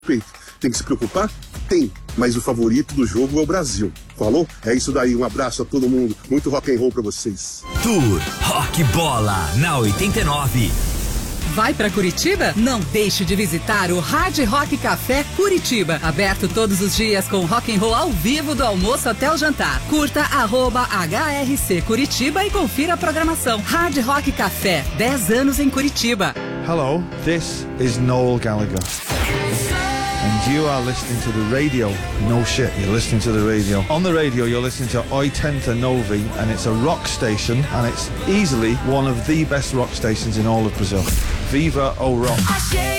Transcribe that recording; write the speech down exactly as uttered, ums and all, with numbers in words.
Tem que se preocupar? Tem, mas o favorito do jogo é o Brasil. Falou? É isso daí, um abraço a todo mundo, muito rock and roll pra vocês. Tour Rock Bola na oitenta e nove. Vai pra Curitiba? Não deixe de visitar o Hard Rock Café Curitiba. Aberto todos os dias com rock and roll ao vivo do almoço até o jantar. Curta arroba H R C Curitiba e confira a programação. Hard Rock Café, dez anos em Curitiba. Hello, this is Noel Gallagher. And you are listening to the radio. No shit, you're listening to the radio. On the radio, you're listening to oitenta e nove, and it's a rock station, and it's easily one of the best rock stations in all of Brazil. Viva o Rock.